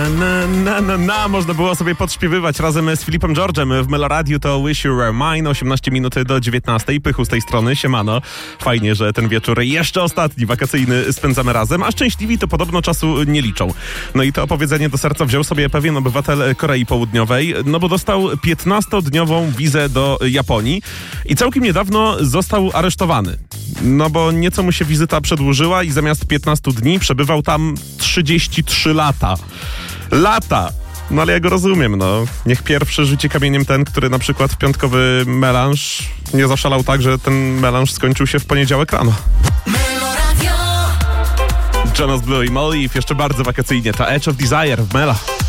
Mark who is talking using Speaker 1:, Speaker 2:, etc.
Speaker 1: Można było sobie podśpiewywać razem z Filipem George'em w Meloradiu. To Wish You Were Mine, 18 minut do 19. Pychu z tej strony, siemano. Fajnie, że ten wieczór jeszcze ostatni, wakacyjny spędzamy razem, a szczęśliwi to podobno czasu nie liczą. No i to opowiedzenie do serca wziął sobie pewien obywatel Korei Południowej, no bo dostał 15-dniową wizę do Japonii i całkiem niedawno został aresztowany. No bo nieco mu się wizyta przedłużyła i zamiast 15 dni przebywał tam 33 lata. No ale ja go rozumiem, no. Niech pierwszy rzuci kamieniem ten, który na przykład w piątkowy melanż nie zaszalał tak, że ten melanż skończył się w poniedziałek rano. Jonas Blue i Molly, jeszcze bardzo wakacyjnie. Ta Edge of Desire w Mela.